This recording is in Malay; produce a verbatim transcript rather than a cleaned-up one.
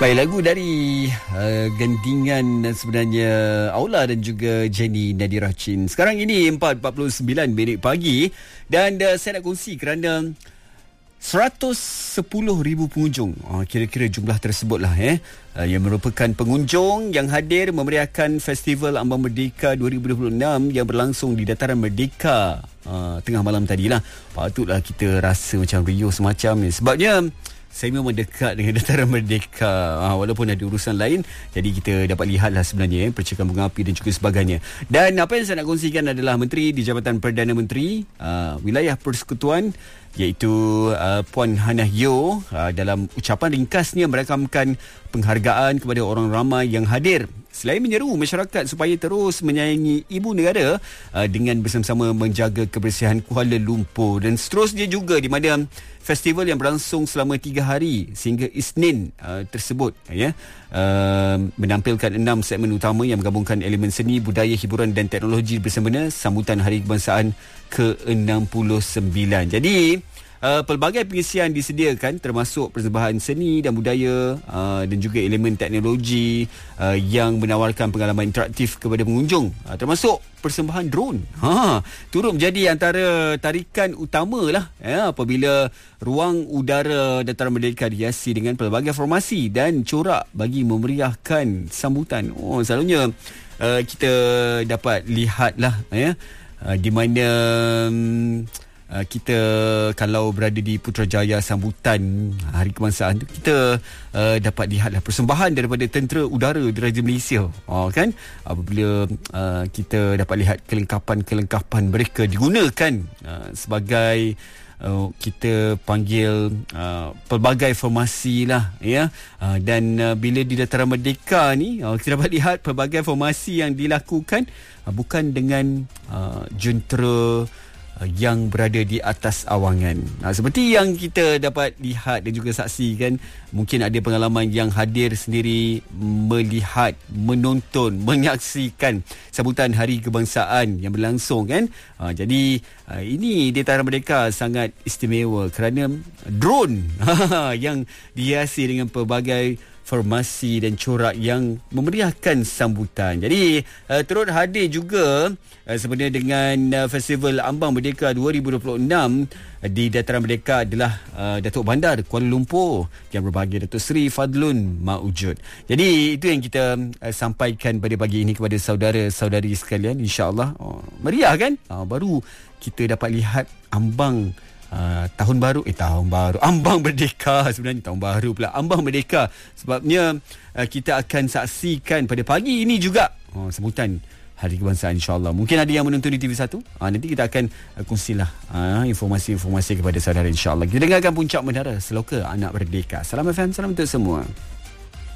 Baik, lagu dari uh, gandingan sebenarnya Aula dan juga Jenny Nadira Chin. Sekarang ini empat empat puluh sembilan minit pagi dan uh, saya nak kongsi kerana seratus sepuluh ribu pengunjung, uh, kira-kira jumlah tersebutlah eh uh, yang merupakan pengunjung yang hadir memeriahkan Festival Ambang Merdeka dua ribu dua puluh enam yang berlangsung di Dataran Merdeka uh, tengah malam tadilah. Patutlah kita rasa macam riuh semacam ni, sebabnya saya memang dekat dengan Dataran Merdeka ha, walaupun ada urusan lain. Jadi kita dapat lihatlah sebenarnya eh, percikan bunga api dan juga sebagainya. Dan apa yang saya nak kongsikan adalah Menteri di Jabatan Perdana Menteri uh, Wilayah Persekutuan, iaitu uh, Puan Hannah Yeoh uh, dalam ucapan ringkasnya merakamkan penghargaan kepada orang ramai yang hadir. Selain menyeru masyarakat supaya terus menyayangi ibu negara uh, dengan bersama-sama menjaga kebersihan Kuala Lumpur, dan seterusnya juga di mana festival yang berlangsung selama tiga hari sehingga Isnin uh, tersebut ya uh, menampilkan enam segmen utama yang menggabungkan elemen seni, budaya, hiburan dan teknologi bersempena sambutan Hari Kebangsaan ke enam puluh sembilan. Jadi Uh, pelbagai pengisian disediakan termasuk persembahan seni dan budaya uh, dan juga elemen teknologi uh, yang menawarkan pengalaman interaktif kepada pengunjung, uh, termasuk persembahan drone. Ha, turut menjadi antara tarikan utama lah ya, apabila ruang udara Dataran Merdeka dihiasi dengan pelbagai formasi dan corak bagi memeriahkan sambutan. Oh, selalunya uh, kita dapat lihatlah ya uh, di mana um, Uh, kita kalau berada di Putrajaya sambutan Hari Kebangsaan tu, kita uh, dapat lihatlah persembahan daripada Tentera Udara Diraja Malaysia. Oh, kan? Apabila uh, kita dapat lihat kelengkapan-kelengkapan mereka digunakan uh, sebagai uh, kita panggil uh, pelbagai formasi lah ya. Uh, dan uh, bila di Dataran Merdeka ni uh, kita dapat lihat pelbagai formasi yang dilakukan uh, bukan dengan uh, jentera yang berada di atas awangan. Ha, seperti yang kita dapat lihat dan juga saksikan, mungkin ada pengalaman yang hadir sendiri melihat, menonton, menyaksikan sambutan Hari Kebangsaan yang berlangsung kan. Ha, jadi ha, ini Dataran Merdeka sangat istimewa kerana drone yang dihiasi dengan pelbagai formasi dan corak yang memeriahkan sambutan. Jadi uh, turut hadir juga uh, sebenarnya dengan uh, Festival Ambang Merdeka dua ribu dua puluh enam uh, di Dataran Merdeka adalah uh, Datuk Bandar Kuala Lumpur yang berbahagia Datuk Seri Fadlun Maujud. Jadi itu yang kita uh, sampaikan pada pagi ini kepada saudara-saudari sekalian. InsyaAllah oh, meriah kan? Uh, baru kita dapat lihat ambang Uh, tahun baru eh tahun baru Ambang Merdeka, sebenarnya tahun baru pula Ambang Merdeka, sebabnya uh, kita akan saksikan pada pagi ini juga oh, sambutan Hari Kebangsaan, insyaAllah. Mungkin ada yang menonton di T V satu. uh, nanti kita akan uh, kongsilah uh, informasi-informasi kepada saudara, insyaAllah. Kita dengarkan Puncak Menara Seloka Anak Merdeka. Salam F M, salam untuk semua.